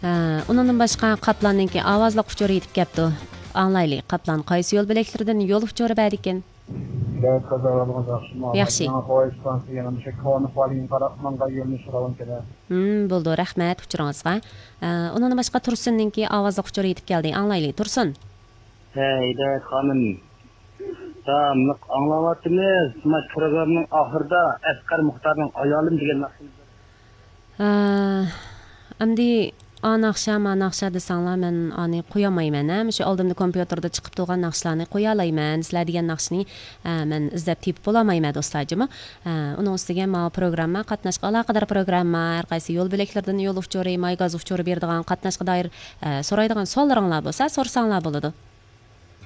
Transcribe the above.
Undan başqa Qaplanninki ovozli uchuri yetib kelibdi. Anglayli, Qaplan qaysi yo'l bo'laklaridan yo'l uchuri bor ekan? Evet, kazaralım akşam. Yaxshi. Yana poyez stansiya yana bir şey konu falan tarafından yolunu soran keler. Bo'ldi, rahmat uchuringizga. Undan başqa Tursunninki ovozli uchuri yetib keldi. Anglayli, Tursun. Hidayet Hanım. Tamam, anlavatımız. Maç programının ahırda Eskar Muhtar'ın ayalım degan narsa. Endi naqsha desanglar men ani qo'yamayman. Shu oldimda kompyuterda chiqib turgan naqshlarni qo'ya olmayman. Sizlar degan naqshni men izlab tepib bo'lamayman do'stlarjim. Uning ustiga ma programma qatnashga aloqador programma, har qaysi yo'l bo'laklaridan yo'l uchuri, may gaz uchuri beradigan qatnashga doir so'raydigan savollaringlar bo'lsa, so'rsanglar bo'ladi.